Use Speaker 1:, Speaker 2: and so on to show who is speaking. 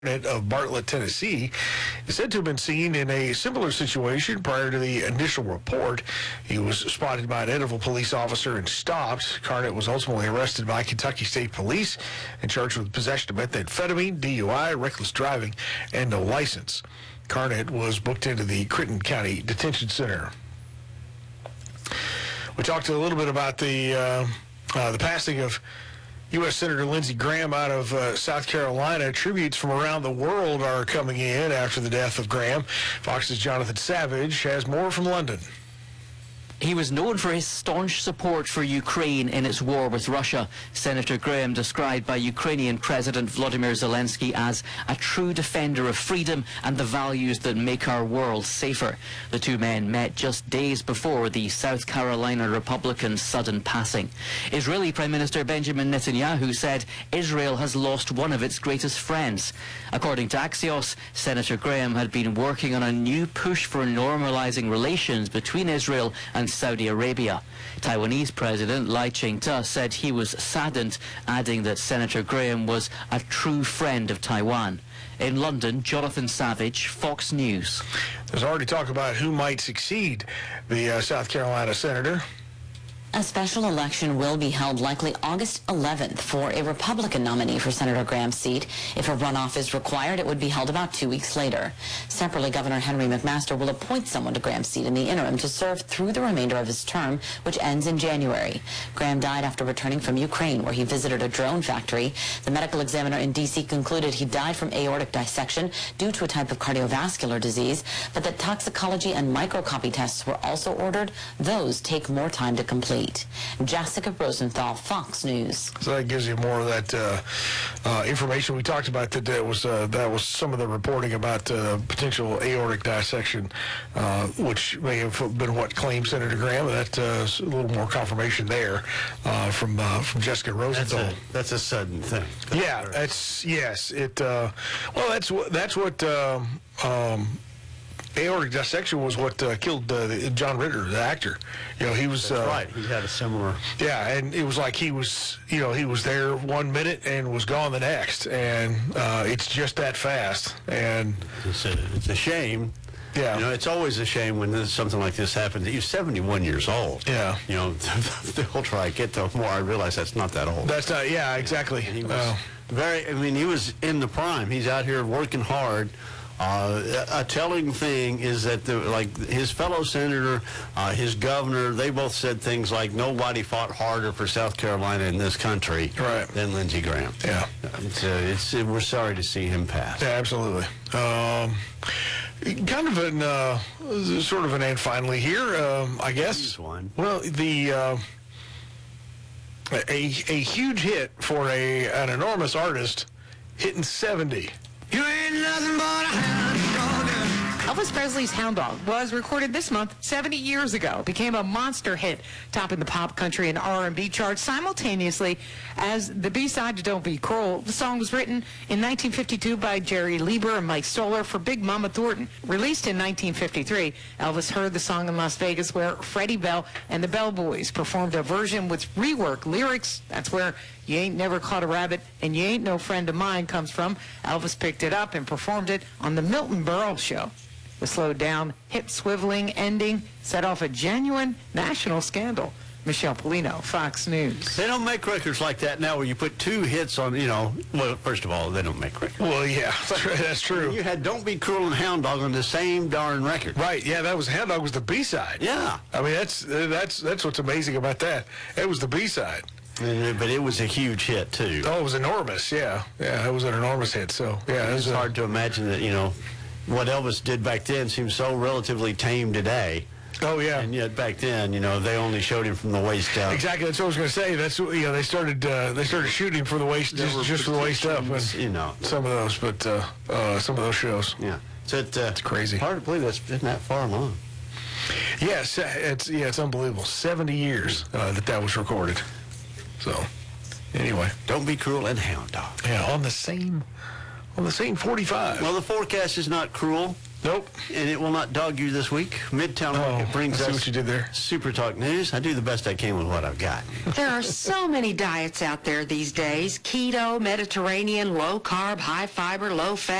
Speaker 1: of Bartlett, Tennessee, is said to have been seen in a similar situation prior to the initial report. He was spotted by an Eddyville police officer and stopped. Carnett was ultimately arrested by Kentucky State Police and charged with possession of methamphetamine, DUI, reckless driving, and no license. Carnett was booked into the Critton County Detention Center. We talked a little bit about the passing of U.S. Senator Lindsey Graham out of South Carolina. Tributes from around the world are coming in after the death of Graham. Fox's Jonathan Savage has more from London.
Speaker 2: He was known for his staunch support for Ukraine in its war with Russia. Senator Graham, described by Ukrainian President Volodymyr Zelensky as a true defender of freedom and the values that make our world safer. The two men met just days before the South Carolina Republican's sudden passing. Israeli Prime Minister Benjamin Netanyahu said Israel has lost one of its greatest friends. According to Axios, Senator Graham had been working on a new push for normalizing relations between Israel and Saudi Arabia. Taiwanese President Lai Ching-te said he was saddened, adding that Senator Graham was a true friend of Taiwan. In London, Jonathan Savage, Fox News.
Speaker 1: There's already talk about who might succeed the South Carolina senator.
Speaker 3: A special election will be held likely August 11th for a Republican nominee for Senator Graham's seat. If a runoff is required, it would be held about 2 weeks later. Separately, Governor Henry McMaster will appoint someone to Graham's seat in the interim to serve through the remainder of his term, which ends in January. Graham died after returning from Ukraine, where he visited a drone factory. The medical examiner in D.C. concluded he died from aortic dissection due to a type of cardiovascular disease, but that toxicology and microcopy tests were also ordered. Those take more time to complete. Jessica Rosenthal, Fox News.
Speaker 1: So that gives you more of that information we talked about. That was some of the reporting about potential aortic dissection, which may have been what claimed Senator Graham. That's a little more confirmation there from Jessica Rosenthal.
Speaker 4: That's a sudden thing.
Speaker 1: Yeah, that's yes. That's what. Aortic dissection was what killed John Ritter, the actor. You know, he was.
Speaker 4: That's right. He had a similar.
Speaker 1: Yeah, and it was like he was there 1 minute and was gone the next, and it's just that fast. And
Speaker 4: it's a shame.
Speaker 1: Yeah.
Speaker 4: You know, it's always a shame when something like this happens. He's 71 years old.
Speaker 1: Yeah.
Speaker 4: You know, the older I get, the more I realize that's not that old.
Speaker 1: That's not. Yeah, exactly.
Speaker 4: And he was he was in the prime. He's out here working hard. A telling thing is that his fellow senator, his governor, they both said things like nobody fought harder for South Carolina in this country than Lindsey Graham.
Speaker 1: Yeah,
Speaker 4: we're sorry to see him pass.
Speaker 1: Yeah, absolutely. Kind of an sort of an end finally here, I guess.
Speaker 4: One.
Speaker 1: Well, a huge hit for an enormous artist hitting 70.
Speaker 5: You ain't nothing but a hound dog. Elvis Presley's Hound Dog was recorded this month 70 years ago. Became a monster hit, topping the pop, country, and R&B charts simultaneously as the B-side to Don't Be Cruel. The song was written in 1952 by Jerry Lieber and Mike Stoller for Big Mama Thornton. Released in 1953, Elvis heard the song in Las Vegas where Freddie Bell and the Bell Boys performed a version with rework lyrics. That's where You Ain't Never Caught a Rabbit and You Ain't No Friend of Mine comes from. Elvis picked it up and performed it on the Milton Berle Show. The slowed down, hip swiveling ending set off a genuine national scandal. Michelle Polino, Fox News.
Speaker 4: They don't make records like that now where you put two hits on, well, first of all, they don't make records.
Speaker 1: Well, yeah, that's true.
Speaker 4: You had Don't Be Cruel and Hound Dog on the same darn record.
Speaker 1: Right, yeah, that was Hound Dog was the B-side.
Speaker 4: Yeah.
Speaker 1: I mean, that's what's amazing about that. It was the B-side.
Speaker 4: But it was a huge hit, too.
Speaker 1: Oh, it was enormous, yeah. Yeah, it was an enormous hit, so, yeah.
Speaker 4: It's hard to imagine that, what Elvis did back then seems so relatively tame today.
Speaker 1: Oh, yeah.
Speaker 4: And yet back then, they only showed him from the waist up.
Speaker 1: Exactly. That's what I was going to say. That's they started shooting for the waist, just for the waist up, and some of those, but some of those shows.
Speaker 4: Yeah. So
Speaker 1: it's crazy.
Speaker 4: Hard to believe that's been that far along.
Speaker 1: Yes, it's unbelievable. 70 years that was recorded. So, anyway,
Speaker 4: Don't Be Cruel and Hound Dog.
Speaker 1: Yeah, on the same 45.
Speaker 4: Well, the forecast is not cruel.
Speaker 1: Nope.
Speaker 4: And it will not dog you this week. Midtown Market brings
Speaker 1: I see
Speaker 4: us
Speaker 1: what you did there.
Speaker 4: Super Talk News. I do the best I can with what I've got.
Speaker 6: There are so many diets out there these days. Keto, Mediterranean, low carb, high fiber, low fat.